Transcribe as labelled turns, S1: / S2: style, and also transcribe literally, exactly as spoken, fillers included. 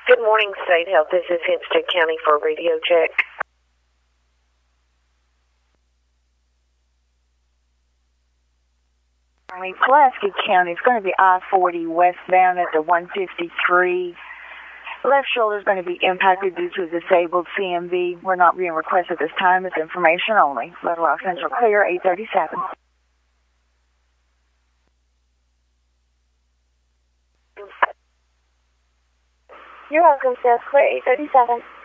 S1: Good morning, State Health. This is Hempstead County for a radio check.
S2: Pulaski County is going to be I forty westbound at the one fifty-three. Left shoulder is going to be impacted due to a disabled C M V. We're not being requested this time. It's information only. Little Rock Central clear, eight thirty-seven.
S3: You're welcome, Seth. Clear, eight thirty-seven.